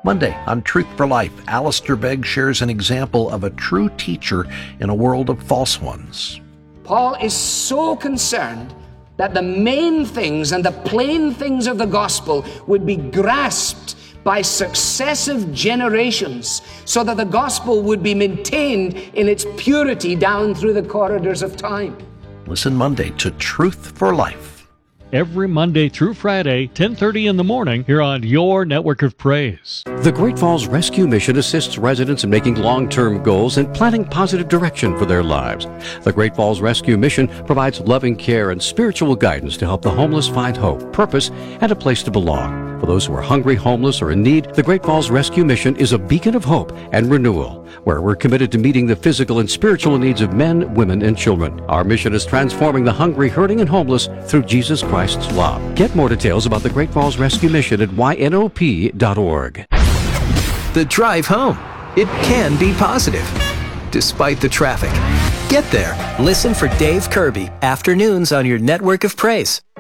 Monday on Truth for Life, Alistair Begg shares an example of a true teacher in a world of false ones. Paul is so concerned that the main things and the plain things of the gospel would be grasped by successive generations so that the gospel would be maintained in its purity down through the corridors of time. Listen Monday to Truth for Life. Every Monday through Friday, 10:30 in the morning, here on your Network of Praise. The Great Falls Rescue Mission assists residents in making long-term goals and planning positive direction for their lives. The Great Falls Rescue Mission provides loving care and spiritual guidance to help the homeless find hope, purpose, and a place to belong. For those who are hungry, homeless, or in need, the Great Falls Rescue Mission is a beacon of hope and renewal, where we're committed to meeting the physical and spiritual needs of men, women, and children. Our mission is transforming the hungry, hurting, and homeless through Jesus Christ's love. Get more details about the Great Falls Rescue Mission at ynop.org. The drive home. It can be positive, despite the traffic. Get there. Listen for Dave Kirby, afternoons on your Network of Praise.